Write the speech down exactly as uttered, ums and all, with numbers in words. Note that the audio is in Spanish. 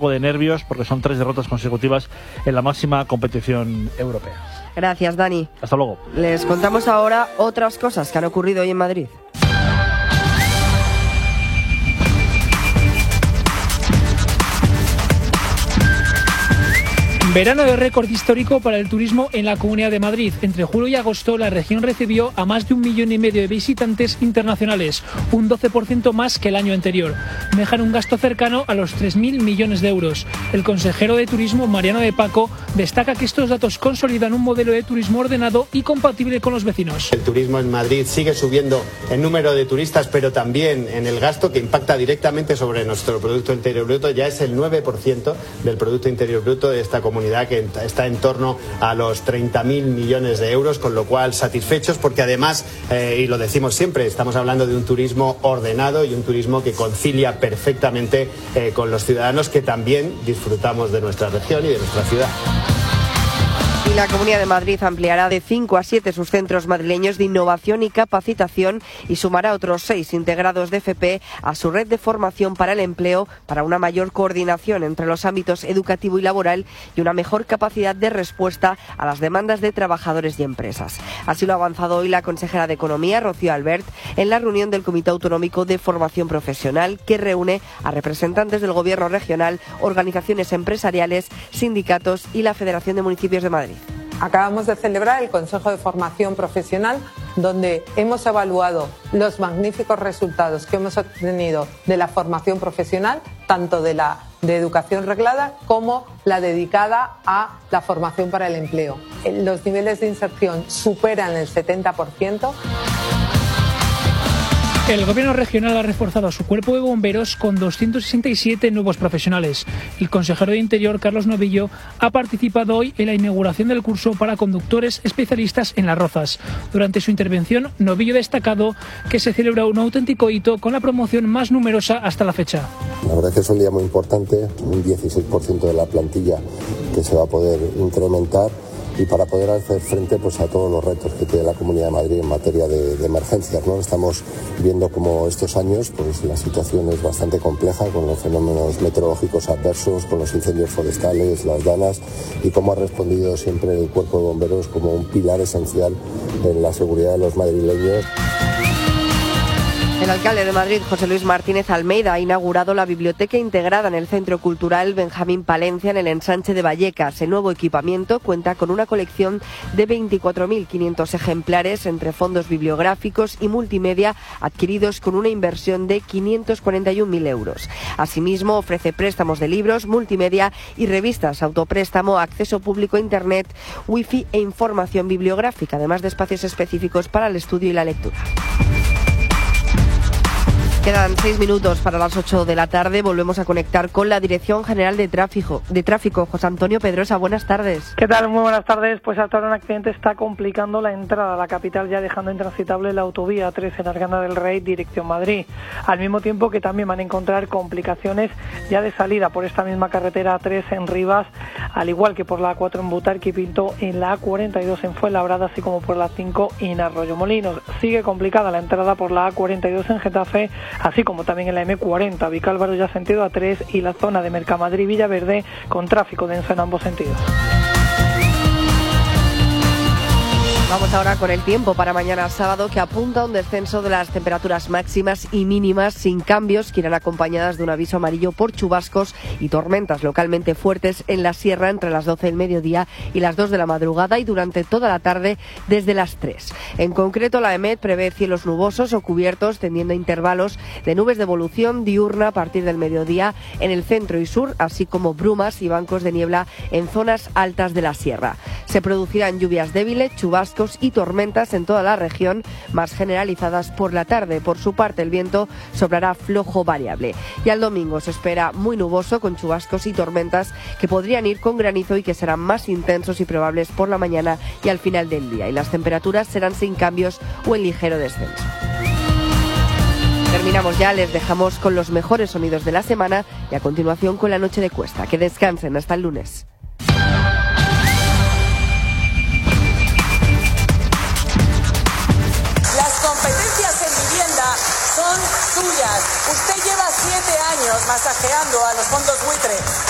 poco de nervios porque son tres derrotas consecutivas en la máxima competición europea. Gracias, Dani. Hasta luego. Les contamos ahora otras cosas que han ocurrido hoy en Madrid. Verano de récord histórico para el turismo en la Comunidad de Madrid. Entre julio y agosto, la región recibió a más de un millón y medio de visitantes internacionales, un doce por ciento más que el año anterior. Dejan un gasto cercano a los tres mil millones de euros. El consejero de Turismo, Mariano de Paco, destaca que estos datos consolidan un modelo de turismo ordenado y compatible con los vecinos. El turismo en Madrid sigue subiendo en número de turistas, pero también en el gasto que impacta directamente sobre nuestro Producto Interior Bruto. Ya es el nueve por ciento del Producto Interior Bruto de esta comunidad, que está en torno a los treinta mil millones de euros, con lo cual satisfechos porque además, eh, y lo decimos siempre, estamos hablando de un turismo ordenado y un turismo que concilia perfectamente eh, con los ciudadanos que también disfrutamos de nuestra región y de nuestra ciudad. Y la Comunidad de Madrid ampliará de cinco a siete sus centros madrileños de innovación y capacitación y sumará otros seis integrados de F P a su red de formación para el empleo, para una mayor coordinación entre los ámbitos educativo y laboral y una mejor capacidad de respuesta a las demandas de trabajadores y empresas. Así lo ha avanzado hoy la consejera de Economía, Rocío Albert, en la reunión del Comité Autonómico de Formación Profesional, que reúne a representantes del Gobierno regional, organizaciones empresariales, sindicatos y la Federación de Municipios de Madrid. Acabamos de celebrar el Consejo de Formación Profesional, donde hemos evaluado los magníficos resultados que hemos obtenido de la formación profesional, tanto de la de educación reglada como la dedicada a la formación para el empleo. Los niveles de inserción superan el setenta por ciento. El Gobierno regional ha reforzado su cuerpo de bomberos con doscientos sesenta y siete nuevos profesionales. El consejero de Interior, Carlos Novillo, ha participado hoy en la inauguración del curso para conductores especialistas en Las Rozas. Durante su intervención, Novillo ha destacado que se celebra un auténtico hito con la promoción más numerosa hasta la fecha. La verdad es que es un día muy importante, un dieciséis por ciento de la plantilla que se va a poder incrementar, y para poder hacer frente pues a todos los retos que tiene la Comunidad de Madrid en materia de, de emergencias, ¿no? Estamos viendo como estos años pues la situación es bastante compleja con los fenómenos meteorológicos adversos, con los incendios forestales, las danas, y cómo ha respondido siempre el Cuerpo de Bomberos como un pilar esencial en la seguridad de los madrileños. El alcalde de Madrid, José Luis Martínez Almeida, ha inaugurado la biblioteca integrada en el Centro Cultural Benjamín Palencia en el ensanche de Vallecas. El nuevo equipamiento cuenta con una colección de veinticuatro mil quinientos ejemplares entre fondos bibliográficos y multimedia adquiridos con una inversión de quinientos cuarenta y un mil euros. Asimismo, ofrece préstamos de libros, multimedia y revistas, autopréstamo, acceso público a Internet, wifi e información bibliográfica, además de espacios específicos para el estudio y la lectura. Quedan seis minutos para las ocho de la tarde. Volvemos a conectar con la Dirección General de Tráfico. De Tráfico, José Antonio Pedrosa, buenas tardes. ¿Qué tal? Muy buenas tardes. Pues hasta ahora un accidente está complicando la entrada a la capital, ya dejando intransitable la autovía tres en Arganda del Rey, dirección Madrid. Al mismo tiempo que también van a encontrar complicaciones ya de salida por esta misma carretera A tres en Rivas, al igual que por la A cuatro en Butarque y Pinto, en la A cuarenta y dos en Fuenlabrada, así como por la cinco en Arroyomolinos. Sigue complicada la entrada por la A cuarenta y dos en Getafe, así como también en la eme cuarenta, Vicálvaro ya sentido A tres, y la zona de Mercamadrid-Villaverde con tráfico denso en ambos sentidos. Vamos ahora con el tiempo para mañana sábado, que apunta a un descenso de las temperaturas máximas y mínimas sin cambios, que irán acompañadas de un aviso amarillo por chubascos y tormentas localmente fuertes en la sierra entre las doce del mediodía y las dos de la madrugada y durante toda la tarde desde las tres. En concreto, la EMET prevé cielos nubosos o cubiertos tendiendo a intervalos de nubes de evolución diurna a partir del mediodía en el centro y sur, así como brumas y bancos de niebla en zonas altas de la sierra. Se producirán lluvias débiles, chubascos y tormentas en toda la región, más generalizadas por la tarde. Por su parte, el viento soplará flojo variable. Y al domingo se espera muy nuboso, con chubascos y tormentas que podrían ir con granizo y que serán más intensos y probables por la mañana y al final del día. Y las temperaturas serán sin cambios o en ligero descenso. Terminamos ya, les dejamos con los mejores sonidos de la semana y a continuación con la noche de Cuesta. Que descansen, hasta el lunes. Usted lleva siete años masajeando a los fondos buitre.